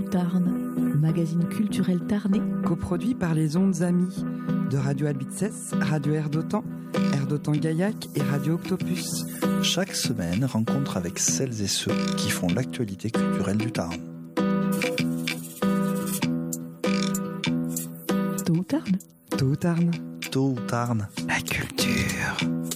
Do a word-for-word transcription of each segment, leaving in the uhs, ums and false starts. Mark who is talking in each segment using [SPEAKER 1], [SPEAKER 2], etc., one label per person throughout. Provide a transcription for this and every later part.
[SPEAKER 1] Tarn, le magazine culturel tarnais,
[SPEAKER 2] coproduit par les Ondes Amies de Radio Albitzès, Radio Air d'Otan, Air d'Otan Gaillac et Radio Octopus.
[SPEAKER 3] Chaque semaine, rencontre avec celles et ceux qui font l'actualité culturelle du Tarn.
[SPEAKER 1] Tôt ou Tarn
[SPEAKER 2] Tôt ou Tarn
[SPEAKER 3] Tôt ou Tarn,
[SPEAKER 2] la culture.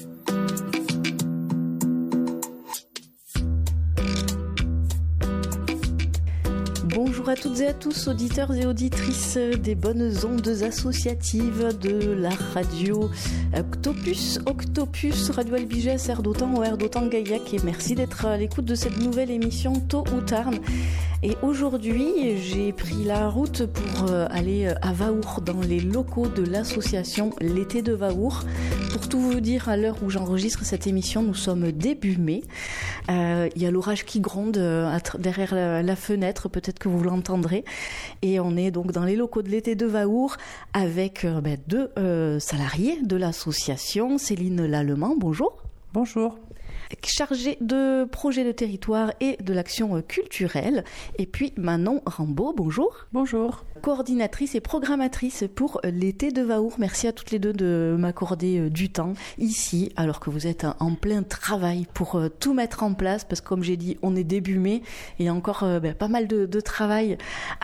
[SPEAKER 1] Bonjour à toutes et à tous, auditeurs et auditrices des bonnes ondes associatives de la radio Octopus, Octopus, Radio Albigès, Air d'Otan, Air d'Otan Gaillac, et merci d'être à l'écoute de cette nouvelle émission Tôt ou Tarn. Et aujourd'hui, j'ai pris la route pour aller à Vaour, dans les locaux de l'association L'été de Vaour. Pour tout vous dire, à l'heure où j'enregistre cette émission, nous sommes début mai. Euh, il y a l'orage qui gronde euh, derrière la, la fenêtre, peut-être que vous l'entendrez. Et on est donc dans les locaux de L'été de Vaour avec euh, ben, deux euh, salariés de l'association. Céline Lallemand, bonjour.
[SPEAKER 4] Bonjour.
[SPEAKER 1] Chargée de projet de territoire et de l'action culturelle. Et puis Manon Rambaud, bonjour.
[SPEAKER 4] Bonjour.
[SPEAKER 1] Coordinatrice et programmatrice pour l'été de Vaour. Merci à toutes les deux de m'accorder du temps ici, alors que vous êtes en plein travail pour tout mettre en place, parce que comme j'ai dit, on est début mai et il y a encore ben, pas mal de, de travail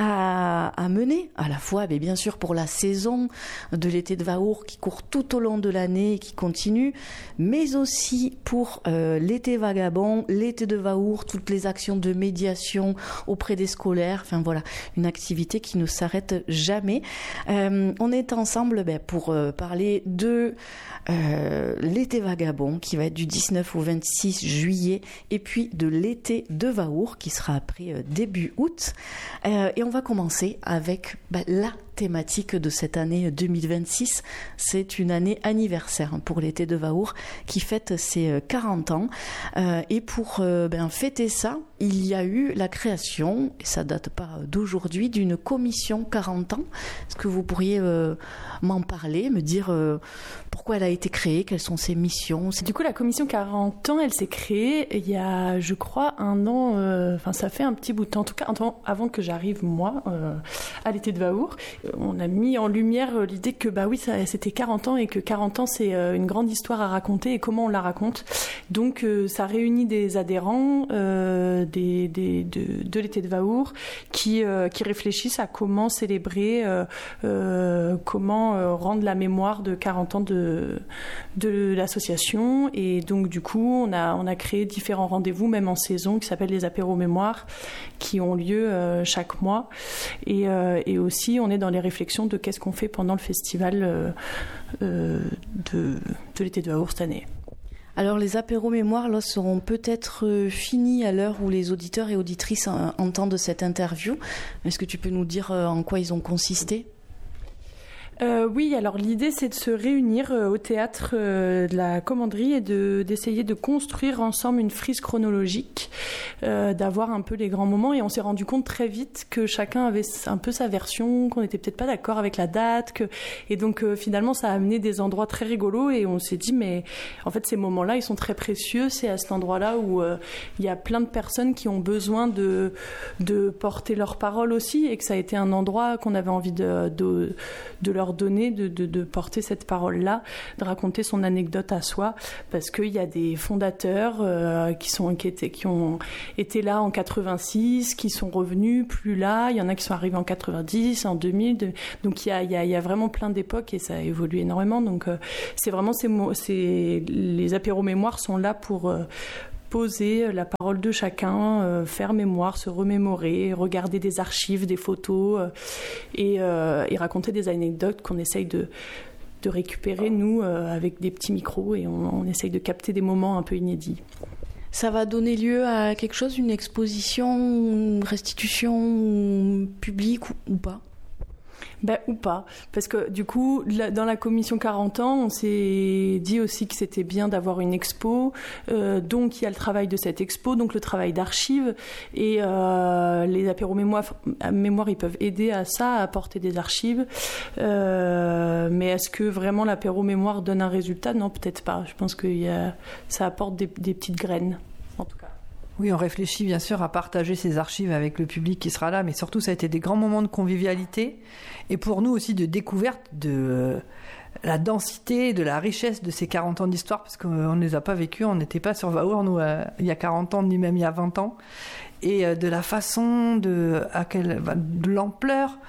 [SPEAKER 1] à, à mener, à la fois ben, bien sûr pour la saison de l'été de Vaour qui court tout au long de l'année et qui continue, mais aussi pour euh, l'été vagabond, l'été de Vaour, toutes les actions de médiation auprès des scolaires, enfin voilà, une activité qui ne s'arrête jamais. Euh, on est ensemble ben, pour euh, parler de euh, l'été vagabond qui va être du dix-neuf au vingt-six juillet et puis de l'été de Vaour qui sera après euh, début août. Euh, et on va commencer avec ben, la thématique de cette année deux mille vingt-six. C'est une année anniversaire pour l'été de Vaour qui fête ses quarante ans. Euh, et pour euh, ben, fêter ça, il y a eu la création, et ça date pas d'aujourd'hui, d'une commission quarante ans. Est-ce que vous pourriez euh, m'en parler, me dire euh, pourquoi elle a été créée, quelles sont ses missions?
[SPEAKER 4] Du coup, la commission quarante ans, elle s'est créée il y a, je crois, un an, enfin euh, ça fait un petit bout de temps, en tout cas avant que j'arrive moi euh, à l'été de Vaour. On a mis en lumière l'idée que bah oui, ça, c'était quarante ans et que quarante ans c'est une grande histoire à raconter et comment on la raconte. Donc euh, ça réunit des adhérents euh, des, des, de, de l'été de Vaour qui, euh, qui réfléchissent à comment célébrer, euh, euh, comment euh, rendre la mémoire de quarante ans de, de l'association. Et donc du coup on a, on a créé différents rendez-vous, même en saison, qui s'appellent les apéros mémoire, qui ont lieu euh, chaque mois. Et, euh, et aussi on est dans les réflexions de qu'est-ce qu'on fait pendant le festival euh, euh, de, de l'été de Vaour cette année.
[SPEAKER 1] Alors les apéros mémoire là, seront peut-être finis à l'heure où les auditeurs et auditrices entendent cette interview. Est-ce que tu peux nous dire en quoi ils ont consisté ?
[SPEAKER 4] Euh, oui, alors l'idée c'est de se réunir euh, au théâtre euh, de la Commanderie et de, d'essayer de construire ensemble une frise chronologique, euh, d'avoir un peu les grands moments, et on s'est rendu compte très vite que chacun avait un peu sa version, qu'on n'était peut-être pas d'accord avec la date, que... et donc euh, finalement ça a amené des endroits très rigolos, et on s'est dit mais en fait ces moments-là ils sont très précieux, c'est à cet endroit-là où euh, il y a plein de personnes qui ont besoin de, de porter leur parole aussi, et que ça a été un endroit qu'on avait envie de, de, de leur donner, de, de, de porter cette parole-là, de raconter son anecdote à soi, parce qu'il y a des fondateurs euh, qui, sont, qui, étaient, qui ont été là en quatre-vingt-six, qui sont revenus plus là, il y en a qui sont arrivés en quatre-vingt-dix, en deux mille, de, donc il y, a, il, y a, il y a vraiment plein d'époques et ça a évolué énormément, donc euh, c'est vraiment ces, ces, les apéros mémoire sont là pour... Euh, poser la parole de chacun, euh, faire mémoire, se remémorer, regarder des archives, des photos euh, et, euh, et raconter des anecdotes qu'on essaye de, de récupérer, nous, euh, avec des petits micros, et on, on essaye de capter des moments un peu inédits.
[SPEAKER 1] Ça va donner lieu à quelque chose, une exposition, une restitution publique ou, ou pas ?
[SPEAKER 4] Ben, ou pas, parce que du coup la, dans la commission quarante ans on s'est dit aussi que c'était bien d'avoir une expo, euh, donc il y a le travail de cette expo, donc le travail d'archives, et euh, les apéros mémoire, mémoire ils peuvent aider à ça, à apporter des archives, euh, mais est-ce que vraiment l'apéro mémoire donne un résultat ? Non, peut-être pas, je pense que y a, ça apporte des, des petites graines en tout cas.
[SPEAKER 5] Oui, on réfléchit bien sûr à partager ces archives avec le public qui sera là, mais surtout ça a été des grands moments de convivialité et pour nous aussi de découverte de la densité, de la richesse de ces quarante ans d'histoire, parce qu'on ne les a pas vécus, on n'était pas sur Vahour, nous, euh, il y a quarante ans, ni même il y a vingt ans, et euh, de la façon, de, à quelle, de l'ampleur,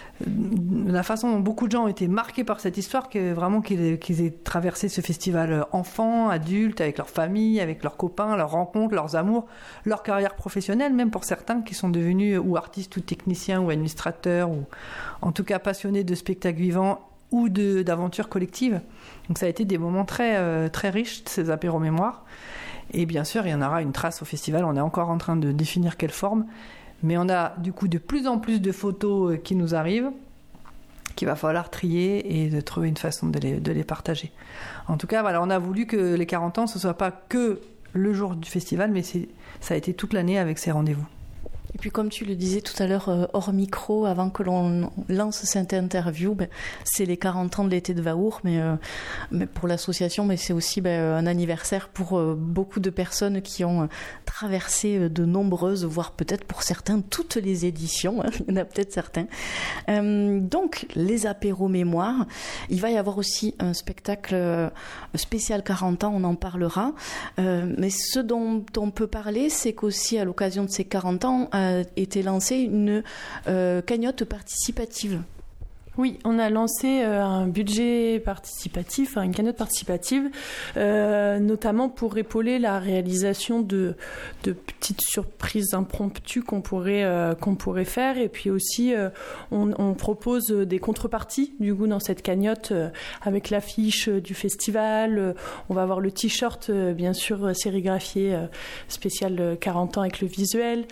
[SPEAKER 5] de la façon dont beaucoup de gens ont été marqués par cette histoire, que vraiment qu'ils, qu'ils aient traversé ce festival enfants, adultes, avec leurs familles, avec leurs copains, leurs rencontres, leurs amours, leur carrière professionnelle, même pour certains qui sont devenus ou artistes ou techniciens ou administrateurs, ou en tout cas passionnés de spectacles vivants ou de, d'aventures collectives. Donc ça a été des moments très, euh, très riches, ces apéros mémoire. Et bien sûr, il y en aura une trace au festival, on est encore en train de définir quelle forme. Mais on a du coup de plus en plus de photos qui nous arrivent, qu'il va falloir trier et de trouver une façon de les, de les partager. En tout cas, voilà, on a voulu que les quarante ans, ce ne soit pas que le jour du festival, mais c'est, ça a été toute l'année avec ces rendez-vous.
[SPEAKER 1] Et puis comme tu le disais tout à l'heure, euh, hors micro, avant que l'on lance cette interview, ben, c'est les quarante ans de l'été de Vahour, mais, euh, mais pour l'association, mais c'est aussi ben, un anniversaire pour euh, beaucoup de personnes qui ont euh, traversé de nombreuses, voire peut-être pour certains, toutes les éditions, hein, il y en a peut-être certains. Euh, donc, les apéros mémoire, il va y avoir aussi un spectacle euh, spécial quarante ans, on en parlera, euh, mais ce dont on peut parler, c'est qu'aussi à l'occasion de ces quarante ans, a été lancée une euh, cagnotte participative.
[SPEAKER 4] Oui, on a lancé euh, un budget participatif, une cagnotte participative, euh, notamment pour épauler la réalisation de, de petites surprises impromptues qu'on pourrait, euh, qu'on pourrait faire. Et puis aussi, euh, on, on propose des contreparties, du coup, dans cette cagnotte, euh, avec l'affiche du festival. Euh, on va avoir le t-shirt, euh, bien sûr, sérigraphié, euh, spécial quarante ans avec le visuel.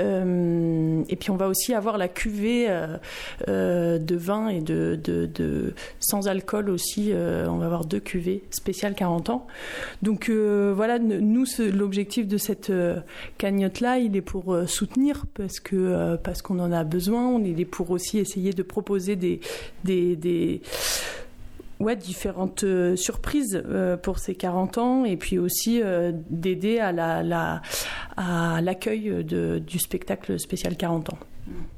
[SPEAKER 4] Euh, et puis, on va aussi avoir la cuvée euh, euh, de vin et De, de, de sans alcool aussi, euh, on va avoir deux cuvées spéciales quarante ans. Donc euh, voilà, nous, ce, l'objectif de cette euh, cagnotte-là, il est pour euh, soutenir, parce, que, euh, parce qu'on en a besoin, il est pour aussi essayer de proposer des... des, des Ouais, différentes euh, surprises euh, pour ces quarante ans, et puis aussi euh, d'aider à, la, la, à l'accueil de, du spectacle spécial quarante ans.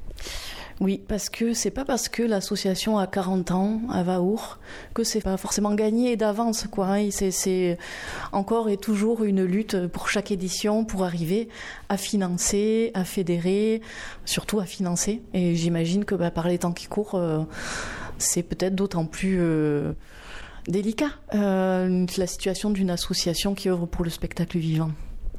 [SPEAKER 1] Oui, parce que c'est pas parce que l'association a quarante ans à Vahour que c'est pas forcément gagné d'avance, quoi. Hein. C'est, c'est encore et toujours une lutte pour chaque édition pour arriver à financer, à fédérer, surtout à financer. Et j'imagine que bah, par les temps qui courent, euh, c'est peut-être d'autant plus euh, délicat euh, la situation d'une association qui œuvre pour le spectacle vivant.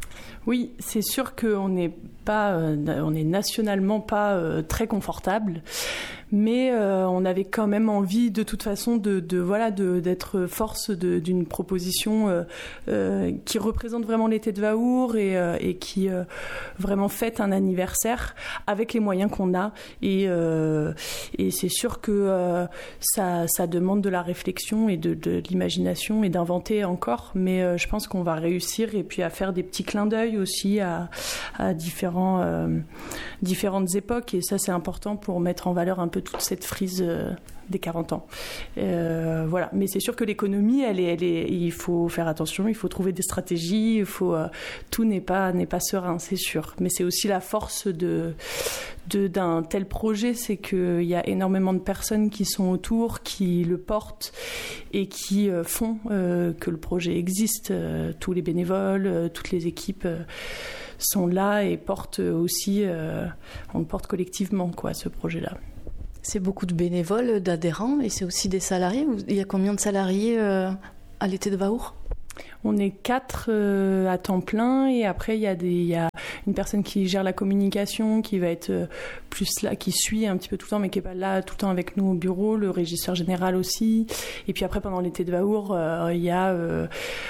[SPEAKER 4] Oui, c'est sûr qu'on n'est pas, euh, on est nationalement pas euh, très confortable, mais euh, on avait quand même envie de toute façon de, de voilà de, d'être force de, d'une proposition euh, euh, qui représente vraiment l'été de Vahour et, euh, et qui euh, vraiment fête un anniversaire avec les moyens qu'on a, et, euh, et c'est sûr que euh, ça, ça demande de la réflexion et de, de l'imagination et d'inventer encore, mais euh, je pense qu'on va réussir, et puis à faire des petits clins d'œil aussi à, à différents, euh, différentes époques, et ça c'est important pour mettre en valeur un peu toute cette frise euh, des quarante ans. Euh, voilà. Mais c'est sûr que l'économie, elle est, elle est, il faut faire attention, il faut trouver des stratégies, il faut, euh, tout n'est pas, n'est pas serein, c'est sûr. Mais c'est aussi la force de, de, d'un tel projet, c'est qu'il y a énormément de personnes qui sont autour, qui le portent et qui euh, font euh, que le projet existe. Euh, tous les bénévoles, euh, toutes les équipes euh, sont là et portent aussi, euh, on le porte collectivement, quoi, ce projet-là.
[SPEAKER 1] C'est beaucoup de bénévoles, d'adhérents, et c'est aussi des salariés. Il y a combien de salariés euh, à l'été de Vahour ?
[SPEAKER 4] On est quatre euh, à temps plein, et après il y a des, il y a une personne qui gère la communication, qui va être euh, plus là, qui suit un petit peu tout le temps, mais qui est pas là tout le temps avec nous au bureau. Le régisseur général aussi. Et puis après, pendant l'été de Vahour, euh, il y a euh,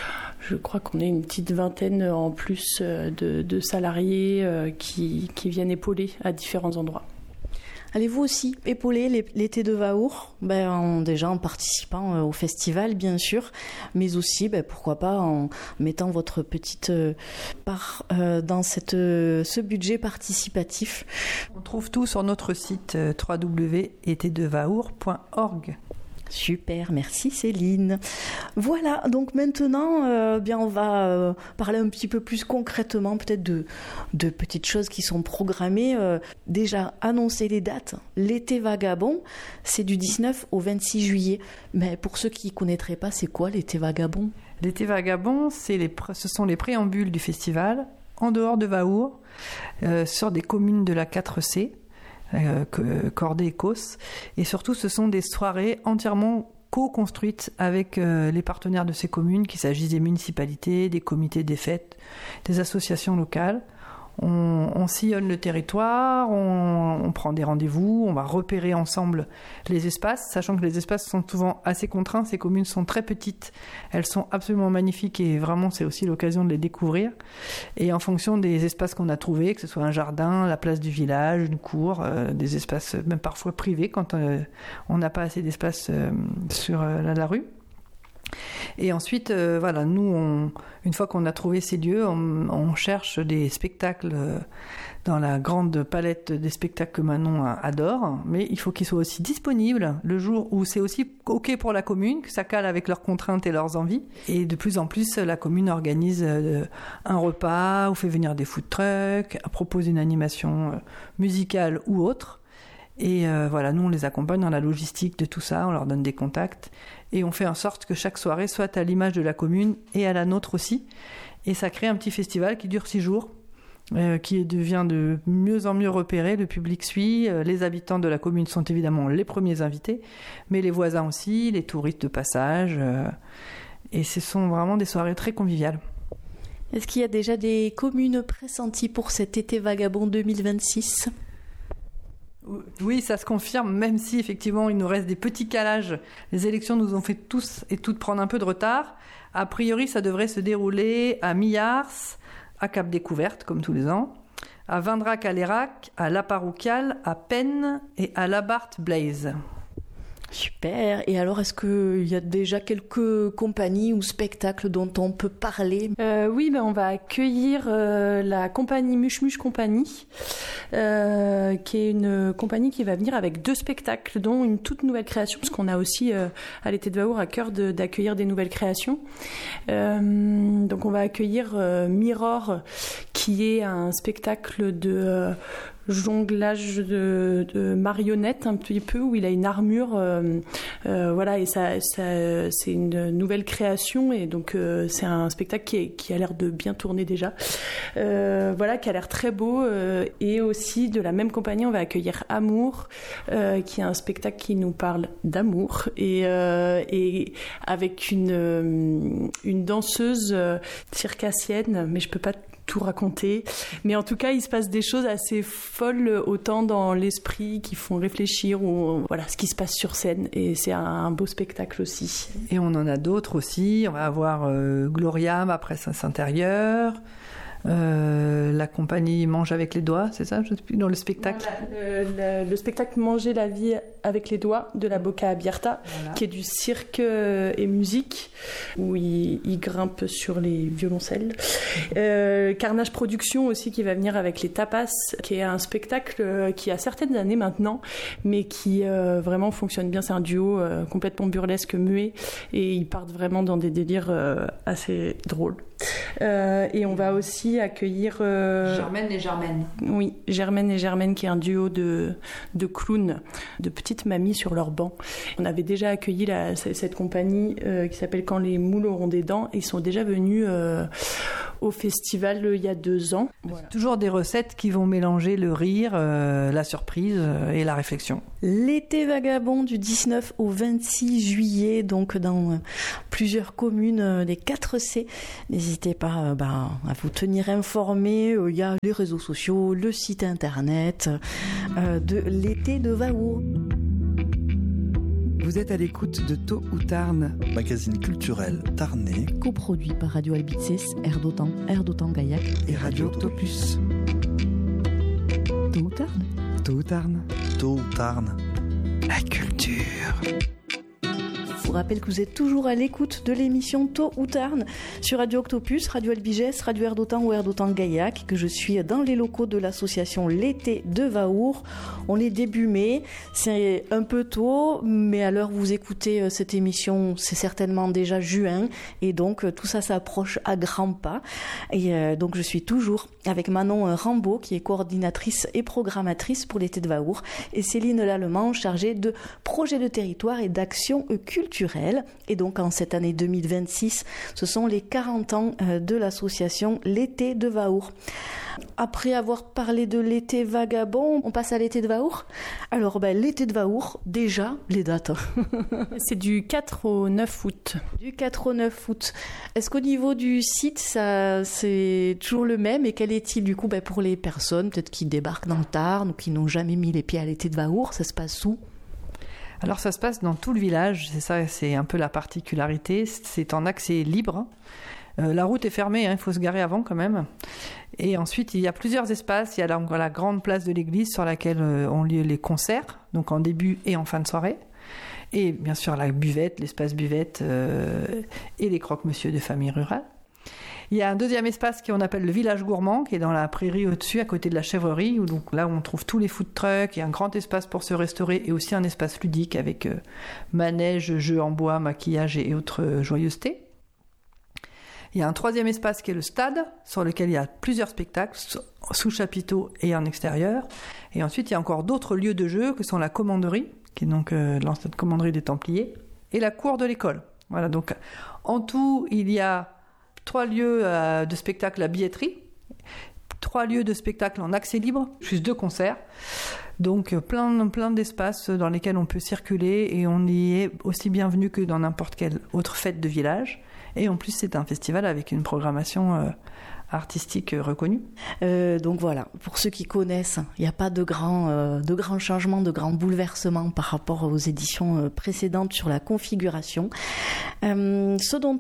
[SPEAKER 4] je crois qu'on est une petite vingtaine en plus de, de salariés euh, qui, qui viennent épauler à différents endroits.
[SPEAKER 1] Allez-vous aussi épauler l'été de Vahour, ben, en, déjà en participant euh, au festival, bien sûr, mais aussi, ben, pourquoi pas, en mettant votre petite euh, part euh, dans cette, euh, ce budget participatif.
[SPEAKER 5] On trouve tout sur notre site euh, w w w point été de vahour point org.
[SPEAKER 1] Super, merci Céline. Voilà, donc maintenant, euh, bien on va euh, parler un petit peu plus concrètement, peut-être de, de petites choses qui sont programmées. Euh, déjà, annoncer les dates. L'été vagabond, c'est du dix-neuf au vingt-six juillet. Mais pour ceux qui ne connaîtraient pas, c'est quoi l'été vagabond ?
[SPEAKER 5] L'été vagabond, c'est les, ce sont les préambules du festival, en dehors de Vahour, euh, sur des communes de la quatre C. Euh, Cordée et Causse, et surtout ce sont des soirées entièrement co-construites avec euh, les partenaires de ces communes, qu'il s'agisse des municipalités, des comités des fêtes, des associations locales. On, on sillonne le territoire, on, on prend des rendez-vous, on va repérer ensemble les espaces, sachant que les espaces sont souvent assez contraints. Ces communes sont très petites, elles sont absolument magnifiques et vraiment c'est aussi l'occasion de les découvrir. Et en fonction des espaces qu'on a trouvés, que ce soit un jardin, la place du village, une cour, euh, des espaces même parfois privés quand euh, on n'a pas assez d'espace euh, sur euh, la, la rue. Et ensuite, euh, voilà, nous, on, une fois qu'on a trouvé ces lieux, on, on cherche des spectacles euh, dans la grande palette des spectacles que Manon adore, mais il faut qu'ils soient aussi disponibles le jour où c'est aussi OK pour la commune, que ça cale avec leurs contraintes et leurs envies. Et de plus en plus, la commune organise euh, un repas ou fait venir des food trucks, propose une animation euh, musicale ou autre. Et euh, voilà, nous, on les accompagne dans la logistique de tout ça, on leur donne des contacts et on fait en sorte que chaque soirée soit à l'image de la commune et à la nôtre aussi. Et ça crée un petit festival qui dure six jours, euh, qui devient de mieux en mieux repéré. Le public suit, euh, les habitants de la commune sont évidemment les premiers invités, mais les voisins aussi, les touristes de passage. Euh, et ce sont vraiment des soirées très conviviales.
[SPEAKER 1] Est-ce qu'il y a déjà des communes pressenties pour cet été vagabond deux mille vingt-six ?
[SPEAKER 5] Oui, ça se confirme, même si effectivement il nous reste des petits calages. Les élections nous ont fait tous et toutes prendre un peu de retard. A priori, ça devrait se dérouler à Millars, à Cap-Découverte, comme tous les ans, à Vindrac-à-l'Érac, à La Parouquiale, à Penn et à Labarthe-Blaise.
[SPEAKER 1] Super. Et alors, est-ce qu'il y a déjà quelques compagnies ou spectacles dont on peut parler ?
[SPEAKER 4] euh, Oui, ben on va accueillir euh, la compagnie Muche Muche Compagnie, euh, qui est une compagnie qui va venir avec deux spectacles, dont une toute nouvelle création, parce qu'on a aussi euh, à l'été de Vahour à cœur de, d'accueillir des nouvelles créations. Euh, donc, on va accueillir euh, Mirror, qui est un spectacle de... Euh, jonglage de, de marionnettes un petit peu, où il a une armure, euh, euh, voilà, et ça, ça, c'est une nouvelle création, et donc euh, c'est un spectacle qui, est, qui a l'air de bien tourner déjà, euh, voilà, qui a l'air très beau, euh, et aussi de la même compagnie on va accueillir Amour, euh, qui est un spectacle qui nous parle d'amour, et, euh, et avec une, une danseuse circassienne, mais je peux pas tout raconter, mais en tout cas il se passe des choses assez folles, autant dans l'esprit, qui font réfléchir, ou voilà ce qui se passe sur scène, et c'est un, un beau spectacle aussi.
[SPEAKER 5] Et on en a d'autres aussi. On va avoir euh, Gloria, ma présence intérieure, euh, la compagnie Mange avec les doigts, c'est ça, je sais plus, dans le spectacle.
[SPEAKER 4] Voilà, le, le, le spectacle Manger la vie avec les doigts de la Bocca Abierta, voilà, qui est du cirque et musique, où il, il grimpe sur les violoncelles. Euh, Carnage Production aussi, qui va venir avec les tapas, qui est un spectacle qui a certaines années maintenant, mais qui euh, vraiment fonctionne bien. C'est un duo euh, complètement burlesque, muet, et ils partent vraiment dans des délires euh, assez drôles. Euh, et on va aussi accueillir euh,
[SPEAKER 5] Germaine et Germaine.
[SPEAKER 4] Oui, Germaine et Germaine, qui est un duo de, de clowns, de petites mamies sur leur banc. On avait déjà accueilli la, cette compagnie euh, qui s'appelle Quand les moules auront des dents, et ils sont déjà venus euh, au festival euh, il y a deux ans. Voilà.
[SPEAKER 5] Toujours des recettes qui vont mélanger le rire, euh, la surprise euh, et la réflexion.
[SPEAKER 1] L'été vagabond du dix-neuf au vingt-six juillet, donc dans euh, plusieurs communes euh, des quatre C. N'hésitez pas euh, bah, à vous tenir informés. Il y a les réseaux sociaux, le site internet euh, de l'été de Vahour.
[SPEAKER 2] Vous êtes à l'écoute de Tôt ou Tarn,
[SPEAKER 3] magazine culturel tarnais,
[SPEAKER 1] coproduit par Radio Albitzès, Air d'Otan, Air d'Otan Gaillac
[SPEAKER 2] et Radio Octopus.
[SPEAKER 1] Tôt ou Tarn.
[SPEAKER 2] Tôt ou Tarn.
[SPEAKER 3] Tôt ou Tarn.
[SPEAKER 2] La culture.
[SPEAKER 1] vous rappelle que vous êtes toujours à l'écoute de l'émission Tôt ou Tard sur Radio Octopus, Radio Albigès, Radio Air d'Otan ou Air d'Otan Gaillac, que je suis dans les locaux de l'association L'été de Vaour. On est début mai, c'est un peu tôt, mais à l'heure où vous écoutez cette émission, c'est certainement déjà juin, et donc tout ça s'approche à grands pas. Et euh, donc je suis toujours avec Manon Rambaud, qui est coordinatrice et programmatrice pour l'été de Vaour, et Céline Lallemand, chargée de projets de territoire et d'action culturelle. Et donc en cette année deux mille vingt-six, ce sont les quarante ans de l'association L'été de Vaour. Après avoir parlé de l'été vagabond, on passe à l'été de Vaour. Alors ben, l'été de Vaour, déjà les dates.
[SPEAKER 4] C'est du quatre au neuf août.
[SPEAKER 1] Du quatre au neuf août. Est-ce qu'au niveau du site, ça, c'est toujours le même? Et quel est-il du coup ben, pour les personnes peut-être qui débarquent dans le Tarn ou qui n'ont jamais mis les pieds à l'été de Vaour? Ça se passe où?
[SPEAKER 5] Alors ça se passe dans tout le village, c'est ça, c'est un peu la particularité, c'est en accès libre. Euh, la route est fermée, hein, il faut se garer avant quand même. Et ensuite, il y a plusieurs espaces. Il y a la, la grande place de l'église sur laquelle euh, ont lieu les concerts, donc en début et en fin de soirée. Et bien sûr, la buvette, l'espace buvette euh, et les croque-monsieur de famille rurale. Il y a un deuxième espace qu'on appelle le village gourmand, qui est dans la prairie au-dessus, à côté de la chèvrerie, où donc là où on trouve tous les food trucks, il y a un grand espace pour se restaurer et aussi un espace ludique avec euh, manège, jeux en bois, maquillage et autres euh, joyeusetés. Il y a un troisième espace qui est le stade, sur lequel il y a plusieurs spectacles, sous chapiteau et en extérieur. Et ensuite, il y a encore d'autres lieux de jeu, que sont la commanderie, qui est donc euh, l'ancienne commanderie des Templiers, et la cour de l'école. Voilà, donc en tout, il y a trois lieux euh, de spectacle à billetterie, trois lieux de spectacle en accès libre, plus deux concerts. Donc plein, plein d'espaces dans lesquels on peut circuler et on y est aussi bienvenu que dans n'importe quelle autre fête de village. Et en plus, c'est un festival avec une programmation euh, artistique reconnue.
[SPEAKER 1] Euh, donc voilà, pour ceux qui connaissent, il n'y a pas de grands euh, de grands changements, de grands bouleversements par rapport aux éditions précédentes sur la configuration. Euh, ce dont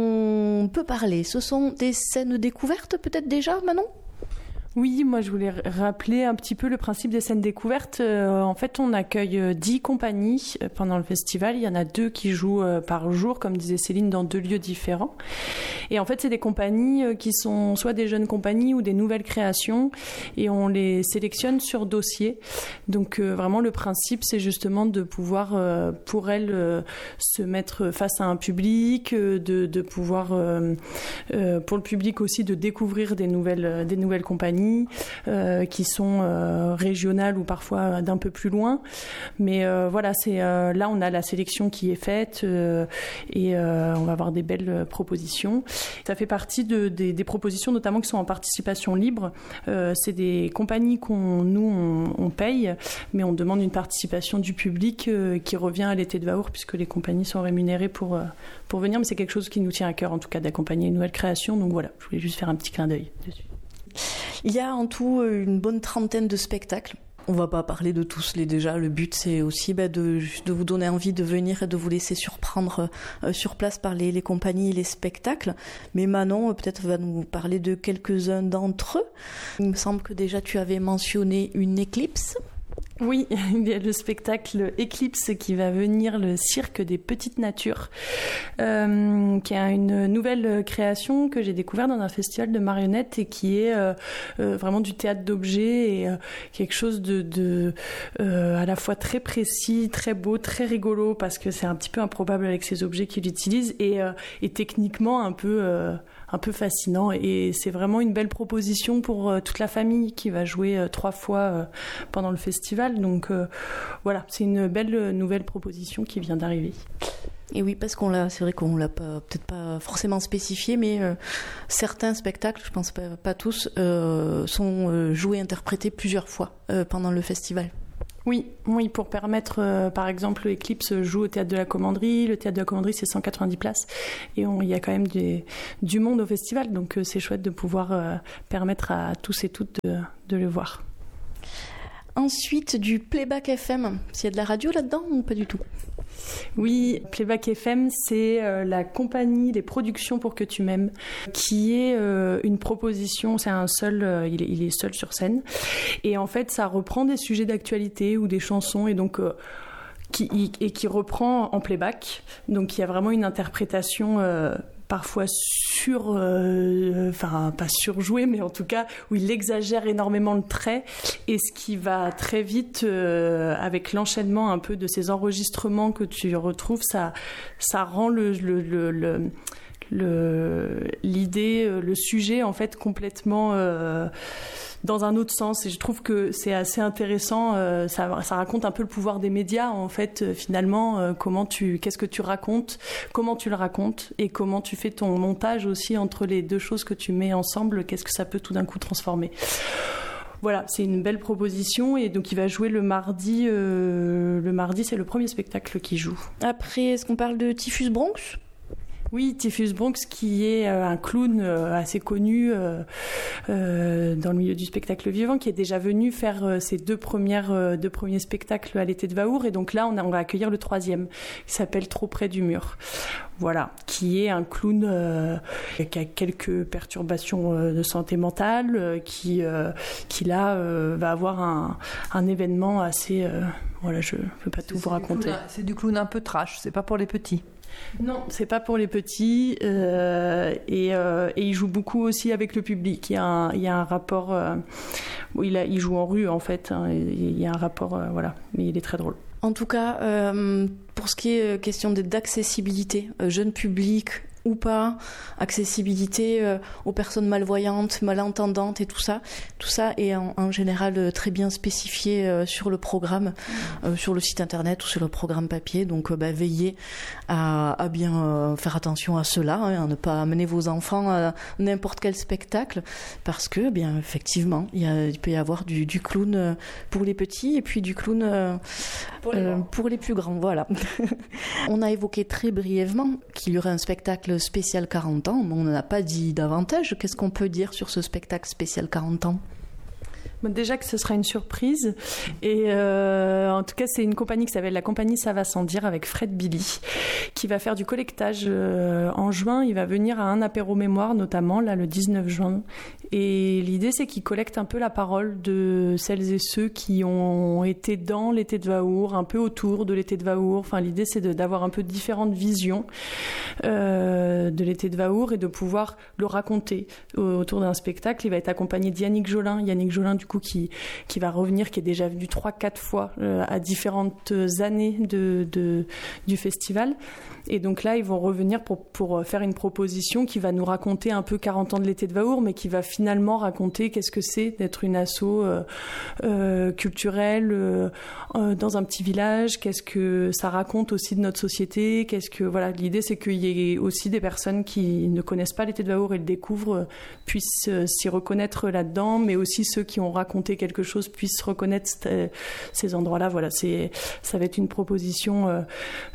[SPEAKER 1] on peut parler, ce sont des scènes découvertes peut-être déjà, Manon ?
[SPEAKER 4] Oui, moi je voulais rappeler un petit peu le principe des scènes découvertes. Euh, en fait, on accueille dix compagnies pendant le festival. Il y en a deux qui jouent euh, par jour, comme disait Céline, dans deux lieux différents. Et en fait, c'est des compagnies euh, qui sont soit des jeunes compagnies ou des nouvelles créations, et on les sélectionne sur dossier. Donc euh, vraiment, le principe, c'est justement de pouvoir, euh, pour elles, euh, se mettre face à un public, euh, de, de pouvoir, euh, euh, pour le public aussi, de découvrir des nouvelles, des nouvelles compagnies. Euh, qui sont euh, régionales ou parfois d'un peu plus loin, mais euh, voilà, c'est euh, là on a la sélection qui est faite euh, et euh, on va avoir des belles propositions. Ça fait partie de, des, des propositions notamment qui sont en participation libre. Euh, c'est des compagnies qu'on nous on, on paye, mais on demande une participation du public euh, qui revient à l'été de Vaour puisque les compagnies sont rémunérées pour euh, pour venir, mais c'est quelque chose qui nous tient à cœur en tout cas d'accompagner une nouvelle création. Donc voilà, je voulais juste faire un petit clin d'œil dessus.
[SPEAKER 1] Il y a en tout une bonne trentaine de spectacles. On va pas parler de tous les déjà. Le but, c'est aussi bah, de, de vous donner envie de venir et de vous laisser surprendre euh, sur place par les, les compagnies et les spectacles. Mais Manon, euh, peut-être, va nous parler de quelques-uns d'entre eux. Il me semble que déjà tu avais mentionné une éclipse.
[SPEAKER 4] Oui, il y a le spectacle Éclipse qui va venir, le cirque des petites natures, euh, qui est une nouvelle création que j'ai découverte dans un festival de marionnettes et qui est euh, euh, vraiment du théâtre d'objets et euh, quelque chose de, de euh, à la fois très précis, très beau, très rigolo parce que c'est un petit peu improbable avec ces objets qu'il utilise et, euh, et techniquement un peu... Euh, un peu fascinant et c'est vraiment une belle proposition pour euh, toute la famille qui va jouer euh, trois fois euh, pendant le festival. Donc euh, voilà, c'est une belle nouvelle proposition qui vient d'arriver.
[SPEAKER 1] Et oui, parce qu'on l'a, c'est vrai qu'on l'a pas, peut-être pas forcément spécifié, mais euh, certains spectacles, je pense pas, pas tous, euh, sont euh, joués, interprétés plusieurs fois euh, pendant le festival.
[SPEAKER 4] Oui, oui, pour permettre, euh, par exemple, Eclipse joue au Théâtre de la Commanderie. Le Théâtre de la Commanderie, c'est cent quatre-vingt-dix places. Et il y a quand même des, du monde au festival. Donc, euh, c'est chouette de pouvoir euh, permettre à tous et toutes de, de le voir.
[SPEAKER 1] Ensuite, du Playback F M. S'il y a de la radio là-dedans ou pas du tout ?
[SPEAKER 4] Oui, Playback F M, c'est euh, la compagnie des productions pour que tu m'aimes, qui est euh, une proposition, c'est un seul, euh, il, est, il est seul sur scène, et en fait ça reprend des sujets d'actualité ou des chansons, et donc euh, qui, et qui reprend en playback. Donc il y a vraiment une interprétation euh, parfois sur, euh, enfin pas surjouée, mais en tout cas où il exagère énormément le trait, et ce qui va très vite euh, avec l'enchaînement un peu de ces enregistrements que tu retrouves, ça, ça rend le, le, le, le Le, l'idée, le sujet en fait complètement euh, dans un autre sens, et je trouve que c'est assez intéressant. Euh, ça, ça raconte un peu le pouvoir des médias en fait, euh, finalement, euh, comment tu, qu'est-ce que tu racontes, comment tu le racontes et comment tu fais ton montage aussi entre les deux choses que tu mets ensemble. Qu'est-ce que ça peut tout d'un coup transformer. Voilà, c'est une belle proposition, et donc il va jouer le mardi. Euh, le mardi, c'est le premier spectacle qu'il joue.
[SPEAKER 1] Après, est-ce qu'on parle de Typhus Bronx ?
[SPEAKER 4] Oui, Typhus Bronx, qui est euh, un clown euh, assez connu euh, euh, dans le milieu du spectacle vivant, qui est déjà venu faire euh, ses deux, premières, euh, deux premiers spectacles à l'été de Vahour. Et donc là, on, a, on va accueillir le troisième, qui s'appelle Trop près du mur. Voilà, qui est un clown euh, qui a quelques perturbations euh, de santé mentale, euh, qui, euh, qui là euh, va avoir un, un événement assez... Euh, voilà, je ne peux pas tout
[SPEAKER 5] c'est,
[SPEAKER 4] vous raconter.
[SPEAKER 5] Clown, c'est du clown un peu trash, c'est pas pour les petits.
[SPEAKER 4] Non, c'est pas pour les petits, euh, et, euh, et il joue beaucoup aussi avec le public. Il y a un, il y a un rapport, euh, où il, a, il joue en rue en fait, hein, il y a un rapport, euh, voilà, mais il est très drôle.
[SPEAKER 1] En tout cas, euh, pour ce qui est question d'accessibilité, euh, jeune public ou pas, accessibilité euh, aux personnes malvoyantes, malentendantes et tout ça, tout ça est en, en général euh, très bien spécifié euh, sur le programme, euh, sur le site internet ou sur le programme papier. Donc euh, bah, veillez à, à bien euh, faire attention à cela, hein, à ne pas amener vos enfants à n'importe quel spectacle, parce que bien effectivement il, y a, il peut y avoir du, du clown pour les petits et puis du clown euh, pour, les euh, pour les plus grands. Voilà. On a évoqué très brièvement qu'il y aurait un spectacle spécial quarante ans, mais on n'en a pas dit davantage. Qu'est-ce qu'on peut dire sur ce spectacle spécial quarante ans ?
[SPEAKER 4] Déjà que ce sera une surprise, et euh, en tout cas c'est une compagnie qui s'appelle la compagnie Ça va sans dire, avec Fred Billy, qui va faire du collectage euh, en juin. Il va venir à un apéro mémoire notamment là le dix-neuf juin, et l'idée c'est qu'il collecte un peu la parole de celles et ceux qui ont été dans l'été de Vahour, un peu autour de l'été de Vahour. Enfin l'idée c'est de, d'avoir un peu différentes visions euh, de l'été de Vahour et de pouvoir le raconter autour d'un spectacle. Il va être accompagné d'Yannick Jolin, Yannick Jolin du Qui, qui va revenir, qui est déjà venu trois quatre fois euh, à différentes années de, de, du festival. Et donc là, ils vont revenir pour, pour faire une proposition qui va nous raconter un peu quarante ans de l'été de Vahour, mais qui va finalement raconter qu'est-ce que c'est d'être une asso euh, euh, culturelle euh, euh, dans un petit village, qu'est-ce que ça raconte aussi de notre société, qu'est-ce que, voilà, l'idée c'est qu'il y ait aussi des personnes qui ne connaissent pas l'été de Vahour et le découvrent, puissent euh, s'y reconnaître là-dedans, mais aussi ceux qui ont raconté quelque chose puissent reconnaître euh, ces endroits-là. Voilà, c'est, ça va être une proposition euh,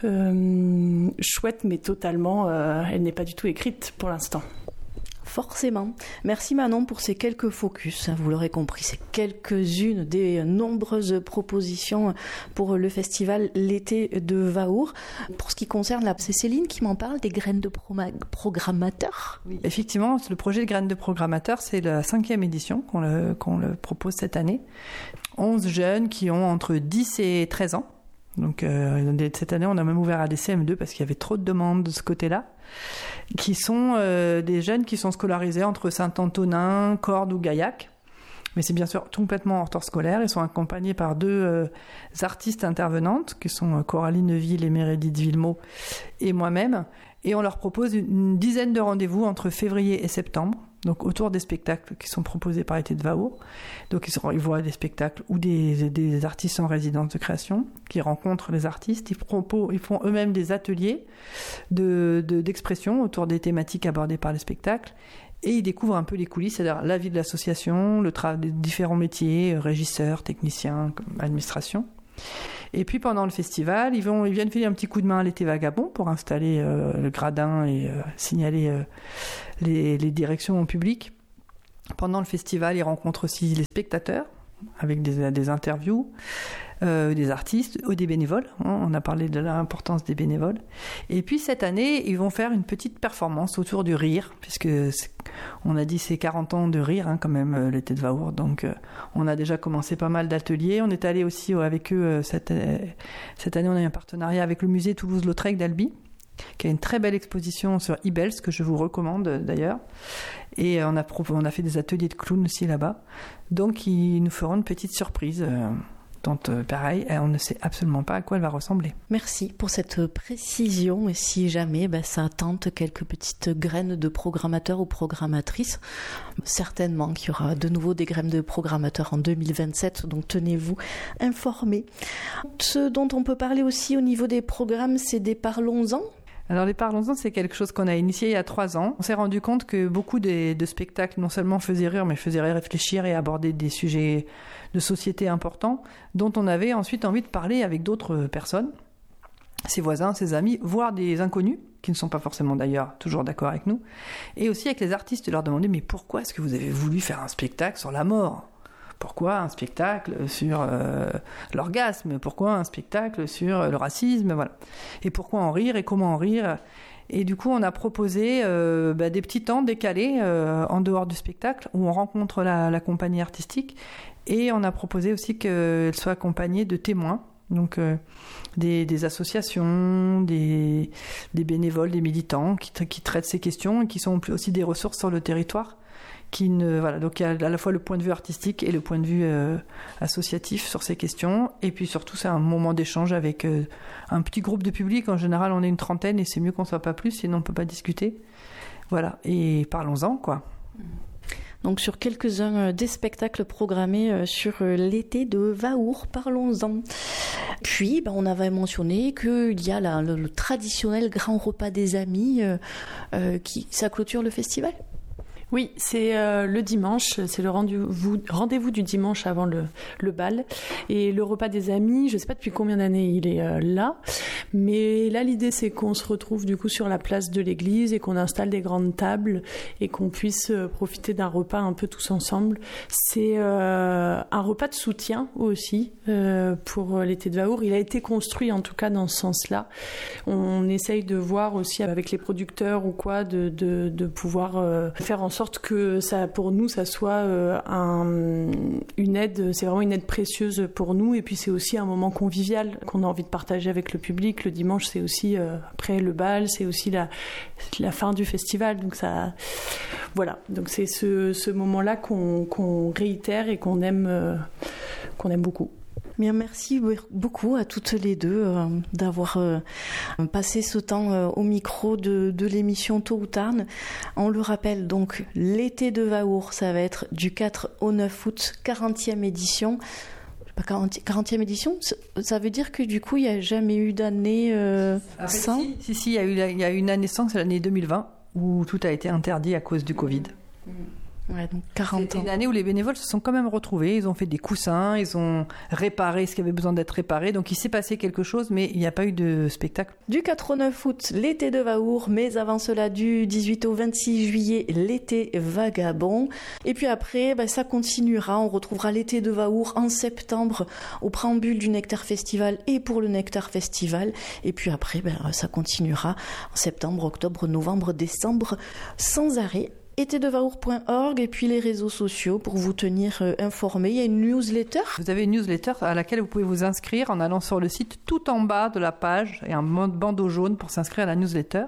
[SPEAKER 4] euh, chouette, mais totalement, euh, elle n'est pas du tout écrite pour l'instant.
[SPEAKER 1] Forcément. Merci Manon pour ces quelques focus. Vous l'aurez compris, c'est quelques-unes des nombreuses propositions pour le festival L'été de Vahour. Pour ce qui concerne la... C'est Céline qui m'en parle des graines de pro- programmateurs.
[SPEAKER 5] Oui, effectivement, le projet de graines de programmateurs, c'est la cinquième édition qu'on le, qu'on le propose cette année. onze jeunes qui ont entre dix et treize ans. Donc euh, cette année, on a même ouvert à des C M deux parce qu'il y avait trop de demandes de ce côté-là, qui sont euh, des jeunes qui sont scolarisés entre Saint-Antonin, Cordes ou Gaillac. Mais c'est bien sûr complètement hors temps scolaire. Ils sont accompagnés par deux euh, artistes intervenantes, qui sont Coralie Neuville et Meredith Villemot, et moi-même. Et on leur propose une, une dizaine de rendez-vous entre février et septembre, donc autour des spectacles qui sont proposés par l'été de Vahour. Donc ils, seront, ils voient des spectacles ou des, des artistes en résidence de création qui rencontrent les artistes. Ils, proposent, ils font eux-mêmes des ateliers de, de, d'expression autour des thématiques abordées par les spectacles. Et ils découvrent un peu les coulisses, c'est-à-dire la vie de l'association, le travail des différents métiers, régisseurs, techniciens, administration. Et puis pendant le festival, ils, vont, ils viennent filer un petit coup de main à l'été vagabond pour installer euh, le gradin et euh, signaler euh, les, les directions au public. Pendant le festival, ils rencontrent aussi les spectateurs avec des, des interviews. euh, des artistes, ou des bénévoles. Hein, on a parlé de l'importance des bénévoles. Et puis cette année, ils vont faire une petite performance autour du rire, puisque on a dit c'est quarante ans de rire hein, quand même, l'été de Vahour. Donc euh, on a déjà commencé pas mal d'ateliers. On est allé aussi avec eux euh, cette, euh, cette année, on a eu un partenariat avec le musée Toulouse-Lautrec d'Albi, qui a une très belle exposition sur Ibels, que je vous recommande d'ailleurs. Et on a, on a fait des ateliers de clown aussi là-bas. Donc ils nous feront une petite surprise. Euh, dont euh, pareil, on ne sait absolument pas à quoi elle va ressembler.
[SPEAKER 1] Merci pour cette précision. Et si jamais ben, ça tente quelques petites graines de programmateurs ou programmatrices, certainement qu'il y aura de nouveau des graines de programmateurs en deux mille vingt-sept. Donc tenez-vous informés. Ce dont on peut parler aussi au niveau des programmes, c'est des Parlons-en.
[SPEAKER 5] Alors les Parlons-en, c'est quelque chose qu'on a initié il y a trois ans. On s'est rendu compte que beaucoup des, de spectacles non seulement faisaient rire, mais faisaient réfléchir et aborder des sujets de société importants, dont on avait ensuite envie de parler avec d'autres personnes, ses voisins, ses amis, voire des inconnus, qui ne sont pas forcément d'ailleurs toujours d'accord avec nous, et aussi avec les artistes, leur demander « mais pourquoi est-ce que vous avez voulu faire un spectacle sur la mort ? Pourquoi un spectacle sur euh, l'orgasme ? Pourquoi un spectacle sur le racisme ? Voilà. Et pourquoi en rire et comment en rire ? Et du coup, on a proposé euh, bah, des petits temps décalés euh, en dehors du spectacle où on rencontre la, la compagnie artistique. Et on a proposé aussi qu'elle soit accompagnée de témoins, donc euh, des, des associations, des, des bénévoles, des militants qui, tra- qui traitent ces questions et qui sont aussi des ressources sur le territoire. Qui ne, voilà, donc il y a à la fois le point de vue artistique et le point de vue euh, associatif sur ces questions. Et puis surtout, c'est un moment d'échange avec euh, un petit groupe de public. En général, on est une trentaine et c'est mieux qu'on ne soit pas plus, sinon on ne peut pas discuter. Voilà, et parlons-en, quoi.
[SPEAKER 1] Donc sur quelques-uns des spectacles programmés sur l'été de Vahour, parlons-en. Puis ben, on avait mentionné qu'il y a la, le, le traditionnel grand repas des amis euh, euh, qui ça clôture le festival.
[SPEAKER 4] Oui, c'est euh, le dimanche, c'est le rendez-vous, rendez-vous du dimanche avant le, le bal. Et le repas des amis, je ne sais pas depuis combien d'années il est euh, là, mais là l'idée c'est qu'on se retrouve du coup sur la place de l'église et qu'on installe des grandes tables et qu'on puisse euh, profiter d'un repas un peu tous ensemble. C'est euh, un repas de soutien aussi euh, pour l'été de Vahour. Il a été construit en tout cas dans ce sens-là. On essaye de voir aussi avec les producteurs ou quoi, de, de, de pouvoir euh, faire en sorte que ça, pour nous, ça soit euh, un, une aide, c'est vraiment une aide précieuse pour nous. Et puis c'est aussi un moment convivial qu'on a envie de partager avec le public. Le dimanche, c'est aussi euh, après le bal, c'est aussi la, la fin du festival. Donc ça, voilà. Donc c'est ce, ce moment-là qu'on, qu'on réitère et qu'on aime, euh, qu'on aime beaucoup.
[SPEAKER 1] Bien, merci beaucoup à toutes les deux euh, d'avoir euh, passé ce temps euh, au micro de, de l'émission Tôt ou Tard. On le rappelle donc, l'été de Vahour, ça va être du quatre au neuf août, quarantième édition. Pas quarantième édition, ça veut dire que du coup, il n'y a jamais eu d'année euh,
[SPEAKER 5] ah,
[SPEAKER 1] sans
[SPEAKER 5] Si, si, si, il y a eu, il y a eu une année sans, c'est l'année deux mille vingt, où tout a été interdit à cause du Covid.
[SPEAKER 1] Mmh. Ouais, donc quarante
[SPEAKER 5] C'était
[SPEAKER 1] ans.
[SPEAKER 5] une année où les bénévoles se sont quand même retrouvés, ils ont fait des coussins, ils ont réparé ce qui avait besoin d'être réparé, donc il s'est passé quelque chose, mais il n'y a pas eu de spectacle.
[SPEAKER 1] Du quatre au neuf août, l'été de Vahour, mais avant cela, du dix-huit au vingt-six juillet, l'été vagabond. Et puis après, bah, ça continuera, on retrouvera l'été de Vahour en septembre au préambule du Nectar Festival et pour le Nectar Festival. Et puis après, bah, ça continuera en septembre, octobre, novembre, décembre, sans arrêt. été de vahour point org et puis les réseaux sociaux pour vous tenir euh, informés. Il y a une newsletter.
[SPEAKER 5] Vous avez une newsletter à laquelle vous pouvez vous inscrire en allant sur le site. Tout en bas de la page, il y a un bandeau jaune pour s'inscrire à la newsletter.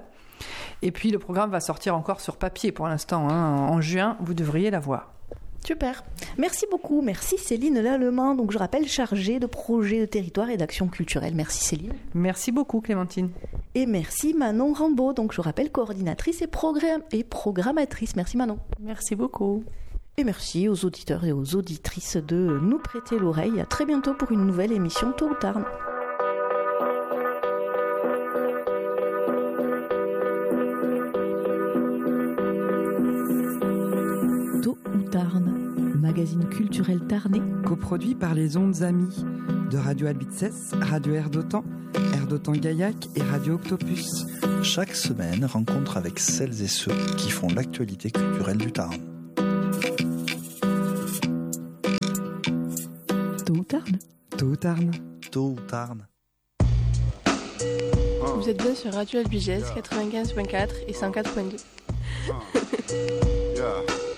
[SPEAKER 5] Et puis le programme va sortir encore sur papier pour l'instant. Hein. En juin, vous devriez la voir.
[SPEAKER 1] Super. Merci beaucoup. Merci Céline Lallemand. Donc je rappelle, chargée de projets de territoire et d'action culturelle. Merci Céline.
[SPEAKER 5] Merci beaucoup Clémentine.
[SPEAKER 1] Et merci Manon Rambaud. Donc je rappelle, coordinatrice et, programme et programmatrice. Merci Manon.
[SPEAKER 4] Merci beaucoup.
[SPEAKER 1] Et merci aux auditeurs et aux auditrices de nous prêter l'oreille. À très bientôt pour une nouvelle émission Tôt ou Tard. Tôt ou Tarn, magazine culturel tarnais,
[SPEAKER 2] coproduit par les Ondes Amies de Radio Albizès, Radio Air d'Otan, Air d'Otan Gaillac et Radio Octopus.
[SPEAKER 3] Chaque semaine, rencontre avec celles et ceux qui font l'actualité culturelle du Tarn.
[SPEAKER 2] Tôt ou tard. Tôt ou tard.
[SPEAKER 3] Tôt ou tard.
[SPEAKER 6] Vous êtes bien sur Radio Albiges quatre-vingt-quinze point quatre et cent quatre point deux.